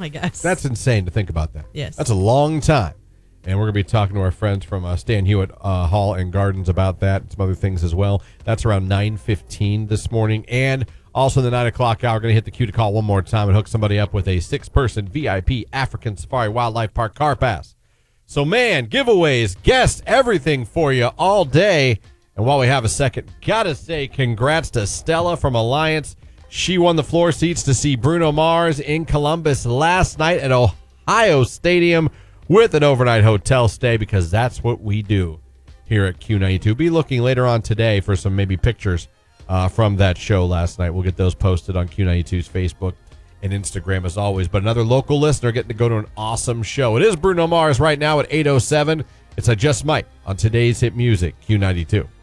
my gosh. That's insane to think about that. Yes. That's a long time. And we're going to be talking to our friends from Stan Hewitt Hall and Gardens about that and some other things as well. That's around 9:15 this morning. And also in the 9 o'clock hour, we're going to hit the cue to call one more time and hook somebody up with a 6-person VIP African Safari Wildlife Park car pass. So, man, giveaways, guests, everything for you all day. And while we have a second, got to say congrats to Stella from Alliance. She won the floor seats to see Bruno Mars in Columbus last night at Ohio Stadium with an overnight hotel stay, because that's what we do here at Q92. Be looking later on today for some maybe pictures from that show last night. We'll get those posted on Q92's Facebook and Instagram as always. But another local listener getting to go to an awesome show. It is Bruno Mars right now at 8:07. It's I Just Might on today's hit music, Q92.